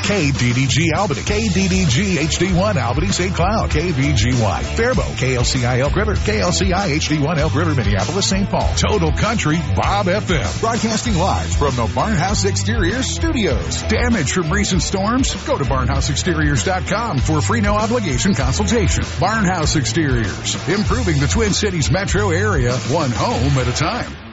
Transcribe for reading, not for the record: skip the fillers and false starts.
KDDG Albany, KDDG HD1 Albany St. Cloud, KVGY Faribault, KLCI Elk River, KLCI HD1 Elk River Minneapolis St. Paul, Total Country Bob FM. Broadcasting live from the Barnhouse Exteriors studios. Damage from recent storms? Go to barnhouseexteriors.com for a free no obligation consultation. Barnhouse Exteriors, improving the Twin Cities metro area, one home at a time.